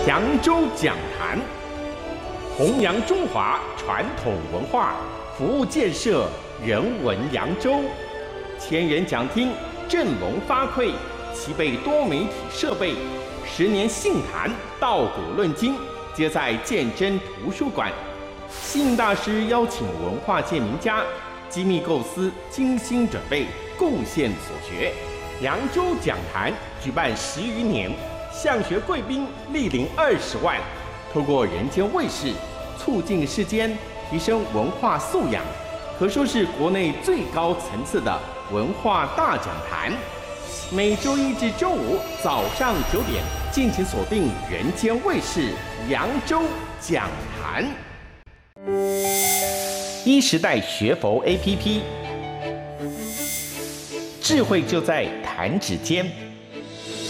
扬州讲坛，弘扬中华传统文化，服务建设人文扬州。千人讲厅振聋发聩，齐备多媒体设备，10年杏坛道古论今，皆在鉴真图书馆。杏大师邀请文化界名家，机密构思，精心准备，贡献所学。扬州讲坛举办10余年，向学贵宾莅临20万，透过人间卫视，促进世间，提升文化素养，可说是国内最高层次的文化大讲坛。每周一至周五早上9点，敬请锁定人间卫视扬州讲坛。一时代学佛 APP，智慧就在弹指间。